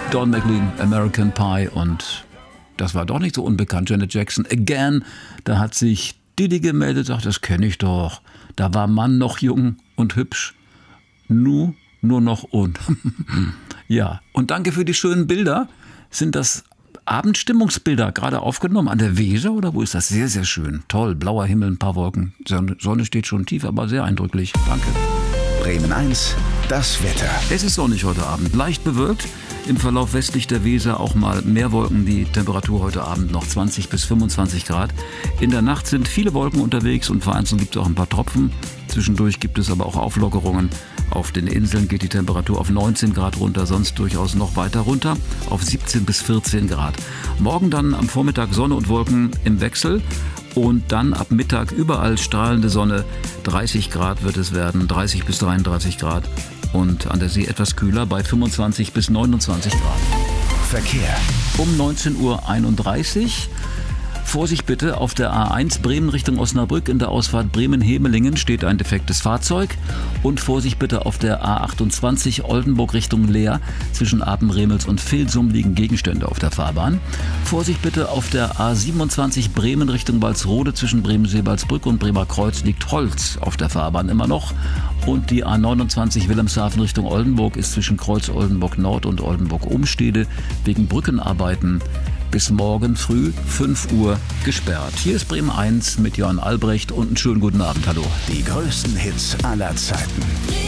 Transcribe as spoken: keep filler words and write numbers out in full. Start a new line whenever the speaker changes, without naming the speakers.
Don McLean, American Pie, und das war doch nicht so unbekannt, Janet Jackson, Again. Da hat sich Didi gemeldet, sagt, das kenne ich doch. Da war Mann noch jung und hübsch. Nu, nur noch und. Ja, und danke für die schönen Bilder. Sind das Abendstimmungsbilder gerade aufgenommen an der Weser oder wo ist das? Sehr, sehr schön. Toll, blauer Himmel, ein paar Wolken. Sonne steht schon tief, aber sehr eindrücklich. Danke.
Bremen eins, das Wetter.
Es ist sonnig heute Abend, leicht bewölkt. Im Verlauf westlich der Weser auch mal mehr Wolken. Die Temperatur heute Abend noch zwanzig bis fünfundzwanzig Grad. In der Nacht sind viele Wolken unterwegs und vereinzelt gibt es auch ein paar Tropfen. Zwischendurch gibt es aber auch Auflockerungen. Auf den Inseln geht die Temperatur auf neunzehn Grad runter, sonst durchaus noch weiter runter auf siebzehn bis vierzehn Grad. Morgen dann am Vormittag Sonne und Wolken im Wechsel. Und dann ab Mittag überall strahlende Sonne. dreißig Grad wird es werden, dreißig bis dreiunddreißig Grad. Und an der See etwas kühler bei fünfundzwanzig bis neunundzwanzig Grad.
Verkehr.
Um neunzehn Uhr einunddreißig. Vorsicht bitte, auf der A eins Bremen Richtung Osnabrück in der Ausfahrt Bremen-Hemelingen steht ein defektes Fahrzeug. Und Vorsicht bitte auf der A achtundzwanzig Oldenburg Richtung Leer. Zwischen Apen-Remels und Vilsum liegen Gegenstände auf der Fahrbahn. Vorsicht bitte auf der A siebenundzwanzig Bremen Richtung Walsrode. Zwischen Bremen-Seebaldsbrück und Bremer Kreuz liegt Holz auf der Fahrbahn immer noch. Und die A neunundzwanzig Wilhelmshaven Richtung Oldenburg ist zwischen Kreuz Oldenburg Nord und Oldenburg Umstede wegen Brückenarbeiten bis morgen früh fünf Uhr gesperrt. Hier ist Bremen eins mit Jörn Albrecht und einen schönen guten Abend. Hallo.
Die größten Hits aller Zeiten.